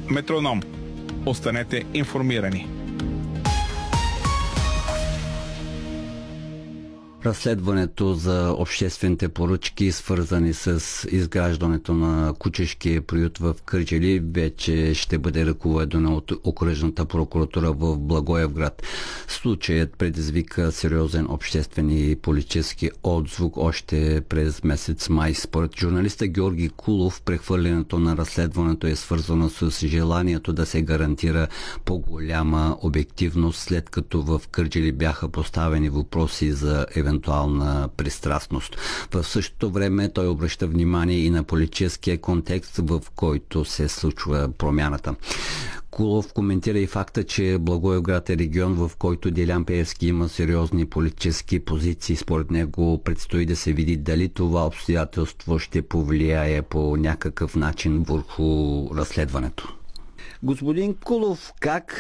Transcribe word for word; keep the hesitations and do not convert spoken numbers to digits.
Метроном. Останете информирани. Разследването за обществените поръчки, свързани с изграждането на кучешкия приют в Кърджали, вече ще бъде ръководено от окръжната прокуратура в Благоевград. Случаят предизвика сериозен обществен и политически отзвук още през месец май. Според журналиста Георги Кулов, прехвърлянето на разследването е свързано с желанието да се гарантира по-голяма обективност, след като в Кърджали бяха поставени въпроси за евентуално евентуална пристрастност. В същото време той обръща внимание и на политическия контекст, в който се случва промяната. Кулов коментира и факта, че Благоевград е регион, в който Делян Пеевски има сериозни политически позиции. Според него предстои да се види дали това обстоятелство ще повлияе по някакъв начин върху разследването. Господин Кулов, как